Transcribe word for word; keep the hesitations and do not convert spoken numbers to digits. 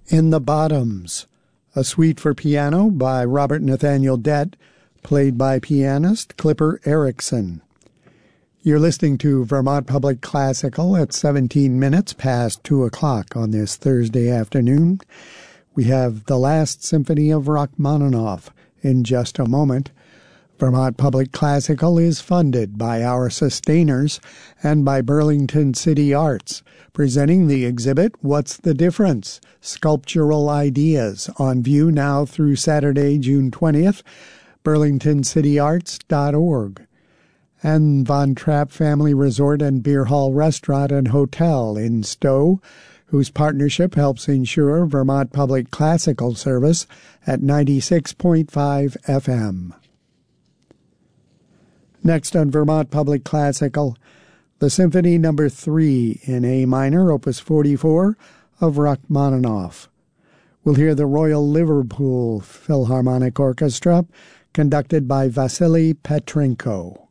In the Bottoms, a suite for piano by Robert Nathaniel Dett, played by pianist Clipper Erickson. You're listening to Vermont Public Classical at seventeen minutes past two o'clock on this Thursday afternoon. We have the Last Symphony of Rachmaninoff in just a moment. Vermont Public Classical is funded by our sustainers and by Burlington City Arts, presenting the exhibit What's the Difference? Sculptural Ideas, on view now through Saturday, June twentieth, burlington city arts dot org. And Von Trapp Family Resort and Beer Hall Restaurant and Hotel in Stowe, whose partnership helps ensure Vermont Public Classical service at ninety-six point five F M. Next on Vermont Public Classical, the Symphony Number three in A minor, Opus forty-four, of Rachmaninoff. We'll hear the Royal Liverpool Philharmonic Orchestra, conducted by Vasily Petrenko.